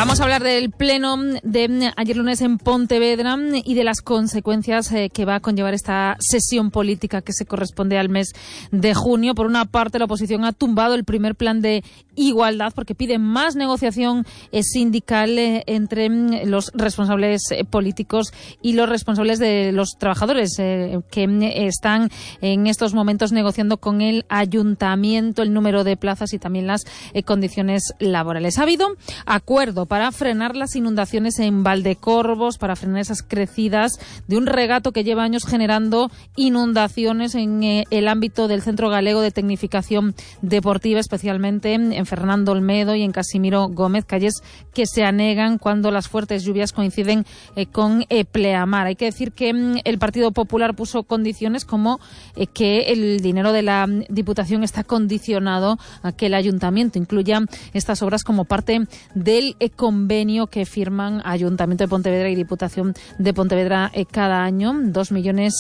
Vamos a hablar del pleno de ayer lunes en Pontevedra y de las consecuencias que va a conllevar esta sesión política que se corresponde al mes de junio. Por una parte, la oposición ha tumbado el primer plan de igualdad porque pide más negociación sindical entre los responsables políticos y los responsables de los trabajadores que están en estos momentos negociando con el ayuntamiento el número de plazas y también las condiciones laborales. Ha habido acuerdo para frenar las inundaciones en Valdecorvos, para frenar esas crecidas de un regato que lleva años generando inundaciones en el ámbito del Centro Galego de Tecnificación Deportiva, especialmente en Fernando Olmedo y en Casimiro Gómez, calles que se anegan cuando las fuertes lluvias coinciden con pleamar. Hay que decir que el Partido Popular puso condiciones como que el dinero de la Diputación está condicionado a que el Ayuntamiento incluya estas obras como parte del convenio que firman Ayuntamiento de Pontevedra y Diputación de Pontevedra cada año, 2,5 millones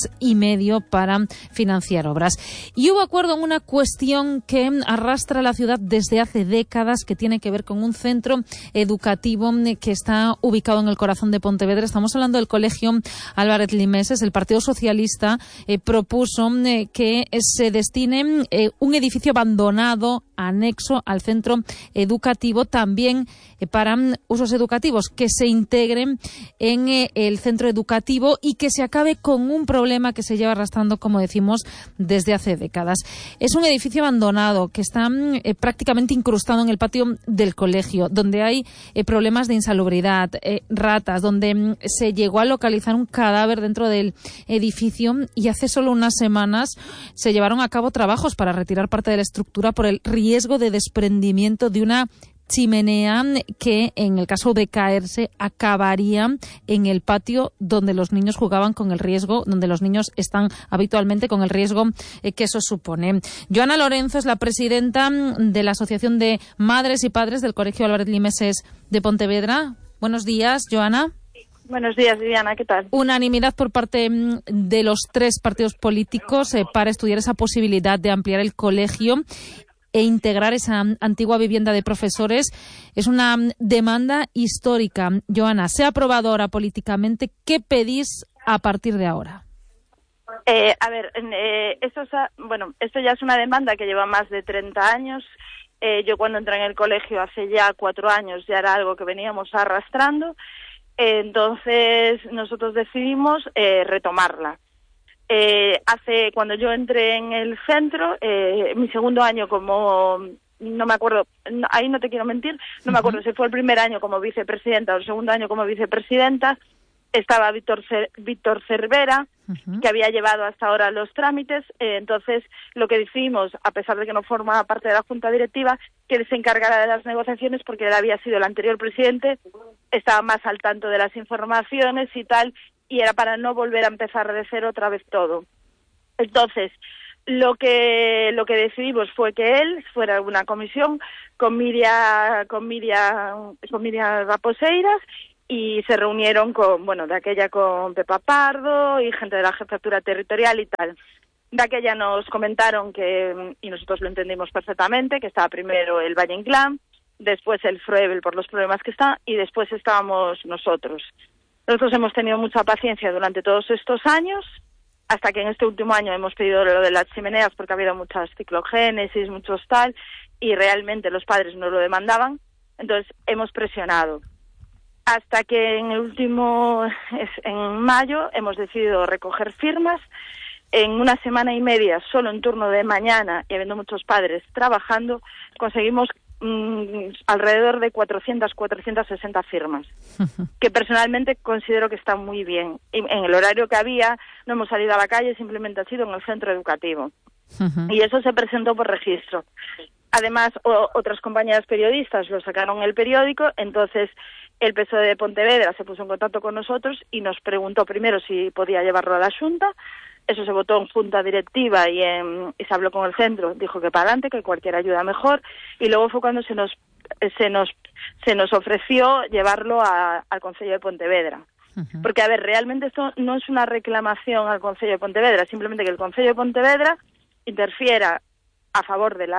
para financiar obras. Y hubo acuerdo en una cuestión que arrastra a la ciudad desde hace décadas, que tiene que ver con un centro educativo que está ubicado en el corazón de Pontevedra. Estamos hablando del Colegio Álvarez Limeses. El Partido Socialista propuso que se destine un edificio abandonado anexo al centro educativo también para usos educativos, que se integren en el centro educativo y que se acabe con un problema que se lleva arrastrando, como decimos, desde hace décadas. Es un edificio abandonado que está prácticamente incrustado en el patio del colegio, donde hay problemas de insalubridad, ratas, donde se llegó a localizar un cadáver dentro del edificio y hace solo unas semanas se llevaron a cabo trabajos para retirar parte de la estructura por el riesgo de desprendimiento de una chimenea que, en el caso de caerse, acabaría en el patio donde los niños jugaban, con el riesgo, donde los niños están habitualmente, con el riesgo que eso supone. Joana Lorenzo es la presidenta de la Asociación de Madres y Padres del Colegio Álvarez Limeses de Pontevedra. Buenos días, Joana. Buenos días, Viviana, ¿qué tal? Unanimidad por parte de los tres partidos políticos para estudiar esa posibilidad de ampliar el colegio e integrar esa antigua vivienda de profesores. Es una demanda histórica. Joana, se ha aprobado ahora políticamente. ¿Qué pedís a partir de ahora? Esto ya es una demanda que lleva más de 30 años. Yo cuando entré en el colegio hace ya 4 años ya era algo que veníamos arrastrando. Entonces nosotros decidimos retomarla. Cuando yo entré en el centro, mi segundo año como, no me acuerdo, ahí no te quiero mentir, no me acuerdo si fue el primer año como vicepresidenta o el segundo año como vicepresidenta, estaba Víctor Cervera, que había llevado hasta ahora los trámites. Entonces lo que decidimos, a pesar de que no forma parte de la Junta Directiva, que él se encargara de las negociaciones porque él había sido el anterior presidente, estaba más al tanto de las informaciones y tal, y era para no volver a empezar de cero otra vez todo. Entonces, lo que decidimos fue que él fuera una comisión con Miriam Raposeiras, y se reunieron con Pepa Pardo y gente de la jefatura territorial y tal. De aquella nos comentaron que, y nosotros lo entendimos perfectamente, que estaba primero el Valle Inclán, después el Froebel por los problemas que está, y después estábamos nosotros. Nosotros hemos tenido mucha paciencia durante todos estos años, hasta que en este último año hemos pedido lo de las chimeneas porque ha habido muchas ciclogénesis, muchos tal, y realmente los padres no lo demandaban. Entonces hemos presionado. Hasta que en mayo hemos decidido recoger firmas. En una semana y media, solo en turno de mañana, y habiendo muchos padres trabajando, conseguimos alrededor de 460 firmas, que personalmente considero que está muy bien. En el horario que había, no hemos salido a la calle, simplemente ha sido en el centro educativo. Y eso se presentó por registro. Además, otras compañeras periodistas lo sacaron en el periódico, entonces el PSOE de Pontevedra se puso en contacto con nosotros y nos preguntó primero si podía llevarlo a la Xunta. Eso se votó en junta directiva y se habló con el centro, dijo que para adelante, que cualquier ayuda mejor, y luego fue cuando se nos ofreció llevarlo al Concello de Pontevedra. Porque, a ver, realmente esto no es una reclamación al Concello de Pontevedra, simplemente que el Concello de Pontevedra interfiera a favor del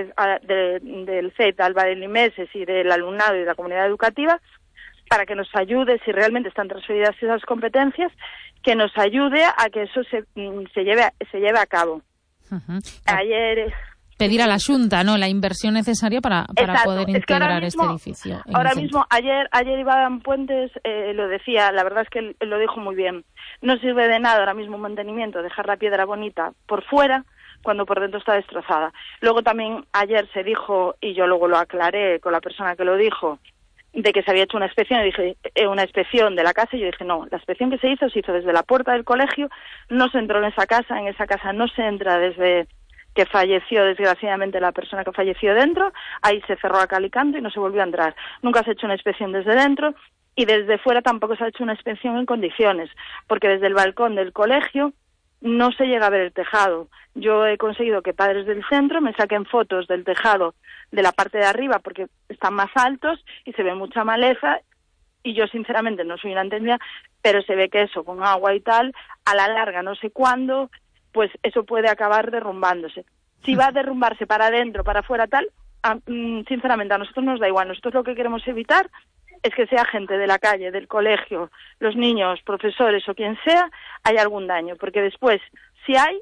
CEIP Álvarez Limeses y del alumnado y de la comunidad educativa, para que nos ayude, si realmente están transferidas esas competencias, que nos ayude a que eso se lleve a cabo. Ayer... Pedir a la Xunta, ¿no?, la inversión necesaria para poder integrar este edificio. Ahora mismo, ayer Iván Puentes lo decía, la verdad es que lo dijo muy bien. No sirve de nada ahora mismo mantenimiento, dejar la piedra bonita por fuera, cuando por dentro está destrozada. Luego también ayer se dijo, y yo luego lo aclaré con la persona que lo dijo, de que se había hecho una inspección, y dije, una inspección de la casa, y yo dije, no, la inspección que se hizo desde la puerta del colegio, no se entró en esa casa no se entra desde que falleció desgraciadamente la persona que falleció dentro, ahí se cerró a cal y canto y no se volvió a entrar. Nunca se ha hecho una inspección desde dentro, y desde fuera tampoco se ha hecho una inspección en condiciones, porque desde el balcón del colegio no se llega a ver el tejado. Yo he conseguido que padres del centro me saquen fotos del tejado de la parte de arriba porque están más altos y se ve mucha maleza, y yo sinceramente no soy una entendida, pero se ve que eso con agua y tal, a la larga no sé cuándo, pues eso puede acabar derrumbándose. Si va a derrumbarse para adentro, para afuera tal, sinceramente a nosotros nos da igual. Nosotros lo que queremos evitar es que sea gente de la calle, del colegio, los niños, profesores o quien sea, haya algún daño, porque después, si hay,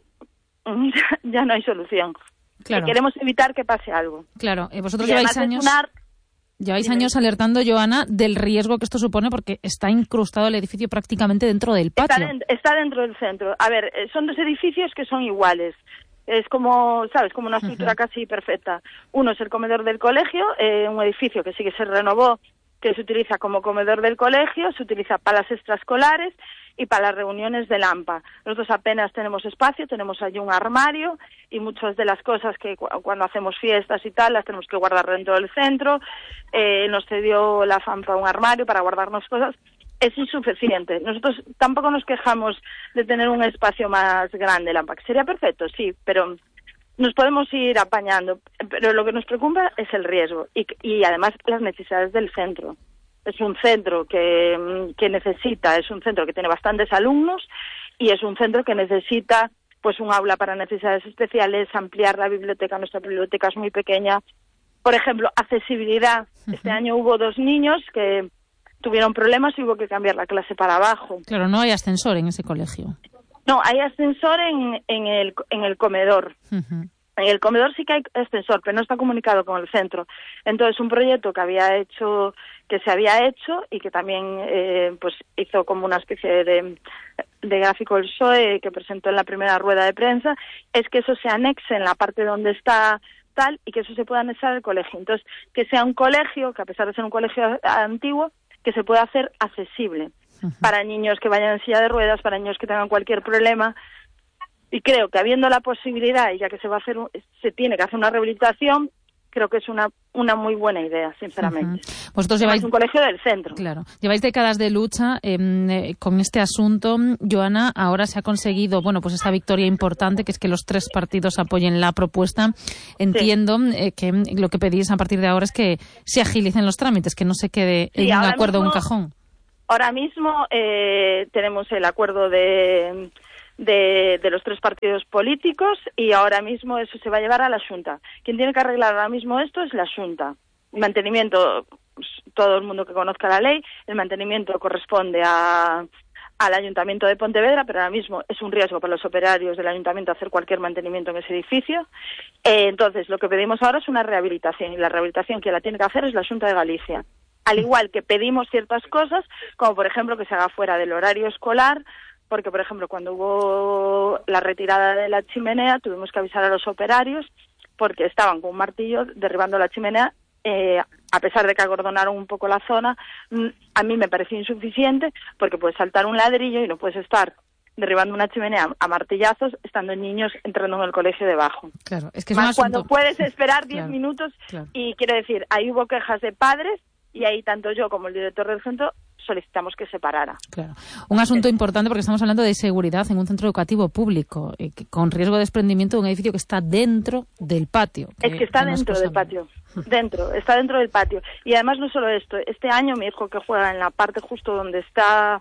ya no hay solución. Claro. Y queremos evitar que pase algo. Claro, vosotros lleváis años alertando, Joana, del riesgo que esto supone, porque está incrustado el edificio prácticamente dentro del patio. Está dentro del centro. A ver, son dos edificios que son iguales. Es como, ¿sabes?, como una estructura casi perfecta. Uno es el comedor del colegio, un edificio que sí que se renovó, que se utiliza como comedor del colegio, se utiliza para las extraescolares y para las reuniones del AMPA. Nosotros apenas tenemos espacio, tenemos allí un armario y muchas de las cosas que cuando hacemos fiestas y tal las tenemos que guardar dentro del centro. Nos cedió la FAMPA un armario para guardarnos cosas. Es insuficiente. Nosotros tampoco nos quejamos de tener un espacio más grande, el AMPA, que sería perfecto, sí, pero nos podemos ir apañando, pero lo que nos preocupa es el riesgo y además las necesidades del centro. Es un centro que necesita, es un centro que tiene bastantes alumnos y es un centro que necesita pues un aula para necesidades especiales, ampliar la biblioteca. Nuestra biblioteca es muy pequeña. Por ejemplo, accesibilidad. Este año hubo 2 niños que tuvieron problemas y hubo que cambiar la clase para abajo. Claro, no hay ascensor en ese colegio. No, hay ascensor en el comedor. En el comedor sí que hay ascensor, pero no está comunicado con el centro. Entonces, un proyecto que se había hecho y que también pues hizo como una especie de gráfico el PSOE que presentó en la primera rueda de prensa, es que eso se anexe en la parte donde está tal y que eso se pueda anexar al colegio. Entonces, que sea un colegio, que a pesar de ser un colegio antiguo, que se pueda hacer accesible para niños que vayan en silla de ruedas, para niños que tengan cualquier problema. Y creo que habiendo la posibilidad, y ya que se tiene que hacer una rehabilitación, creo que es una muy buena idea, sinceramente. Vosotros lleváis un colegio del centro. Claro, lleváis décadas de lucha con este asunto. Joana, ahora se ha conseguido, pues esta victoria importante, que es que los 3 partidos apoyen la propuesta. Entiendo que lo que pedís a partir de ahora es que se agilicen los trámites, que no se quede en un acuerdo o un cajón. Ahora mismo tenemos el acuerdo de los 3 partidos políticos y ahora mismo eso se va a llevar a la Xunta. Quien tiene que arreglar ahora mismo esto es la Xunta. El mantenimiento, pues, todo el mundo que conozca la ley, el mantenimiento corresponde al Ayuntamiento de Pontevedra, pero ahora mismo es un riesgo para los operarios del Ayuntamiento hacer cualquier mantenimiento en ese edificio. Entonces, lo que pedimos ahora es una rehabilitación, y la rehabilitación quien la tiene que hacer es la Xunta de Galicia. Al igual que pedimos ciertas cosas, como por ejemplo que se haga fuera del horario escolar, porque, por ejemplo, cuando hubo la retirada de la chimenea, tuvimos que avisar a los operarios porque estaban con un martillo derribando la chimenea. A pesar de que acordonaron un poco la zona, a mí me pareció insuficiente porque puedes saltar un ladrillo y no puedes estar derribando una chimenea a martillazos estando niños entrando en el colegio debajo. Claro, es que es más cuando puedes esperar 10 minutos. Claro. Y quiero decir, ahí hubo quejas de padres y ahí tanto yo como el director del centro solicitamos que se parara. Claro. Un asunto importante porque estamos hablando de seguridad en un centro educativo público, con riesgo de desprendimiento de un edificio que está dentro del patio. Es que está dentro del patio. Está dentro del patio. Y además no solo esto, este año mi hijo que juega en la parte justo donde está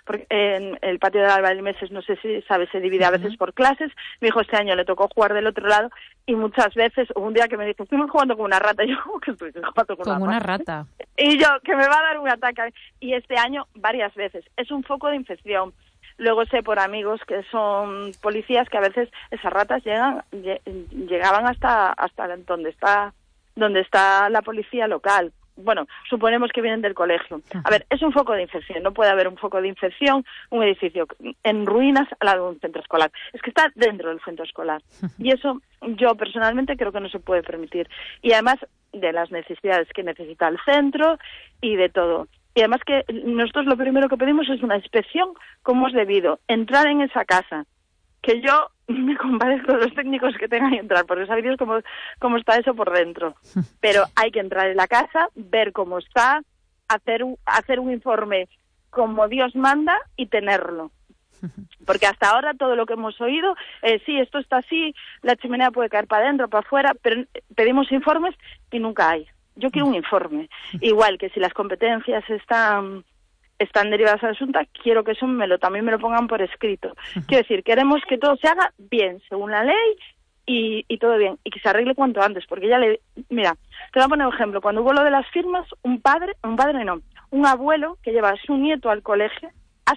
porque en el patio de Álvarez Limeses, no sé si sabes, se divide a veces por clases. Mi hijo este año le tocó jugar del otro lado y muchas veces, hubo un día que me dijo, estuvimos jugando con una rata. Y yo, ¿cómo que estoy jugando con una rata? Y yo, que me va a dar un ataque. Y este año, varias veces. Es un foco de infección. Luego sé por amigos que son policías que a veces esas ratas llegaban hasta donde está la policía local. Bueno, suponemos que vienen del colegio. A ver, es un foco de infección. No puede haber un foco de infección, un edificio en ruinas al lado de un centro escolar. Es que está dentro del centro escolar. Y eso yo personalmente creo que no se puede permitir. Y además de las necesidades que necesita el centro y de todo. Y además que nosotros lo primero que pedimos es una inspección como es debido. Entrar en esa casa. Que yo me compadezco de los técnicos que tengan que entrar, porque sabéis cómo está eso por dentro. Pero hay que entrar en la casa, ver cómo está, hacer un informe como Dios manda y tenerlo. Porque hasta ahora todo lo que hemos oído, sí, esto está así, la chimenea puede caer para adentro, para afuera, pero pedimos informes y nunca hay. Yo quiero un informe. Igual que si las competencias están derivadas al asunto, quiero que eso también me lo pongan por escrito. Quiero decir, queremos que todo se haga bien, según la ley, y todo bien, y que se arregle cuanto antes, porque mira, te voy a poner un ejemplo. Cuando hubo lo de las firmas, un abuelo que lleva a su nieto al colegio,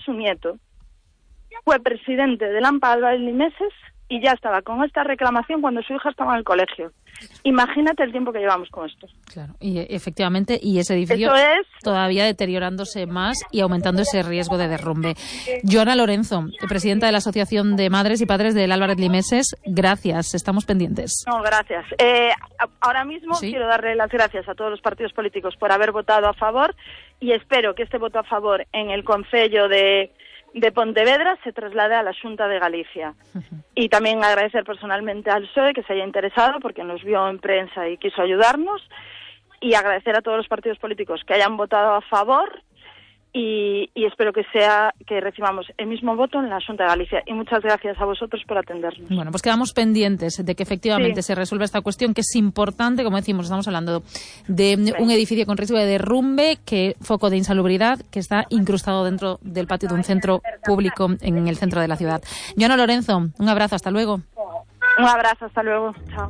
fue presidente del AMPA Álvarez Limeses y ya estaba con esta reclamación cuando su hija estaba en el colegio. Imagínate el tiempo que llevamos con esto. Claro, y efectivamente, y ese edificio todavía deteriorándose más y aumentando ese riesgo de derrumbe. Joana Lorenzo, presidenta de la Asociación de Madres y Padres del Álvarez Limeses, gracias, estamos pendientes. No, gracias. Ahora mismo quiero darle las gracias a todos los partidos políticos por haber votado a favor y espero que este voto a favor en el Concello de Pontevedra se traslade a la Xunta de Galicia. Y también agradecer personalmente al PSOE que se haya interesado porque nos vio en prensa y quiso ayudarnos, y agradecer a todos los partidos políticos que hayan votado a favor y espero que recibamos el mismo voto en la Xunta de Galicia. Y muchas gracias a vosotros por atendernos. Bueno, pues quedamos pendientes de que efectivamente se resuelva esta cuestión, que es importante. Como decimos, estamos hablando de un edificio con riesgo de derrumbe, foco de insalubridad, que está incrustado dentro del patio de un centro público en el centro de la ciudad. Joana Lorenzo, un abrazo, hasta luego. Un abrazo, hasta luego. Chao.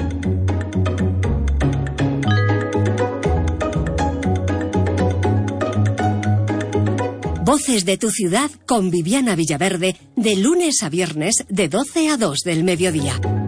Voces de tu ciudad con Viviana Villaverde, de lunes a viernes de 12 a 2 del mediodía.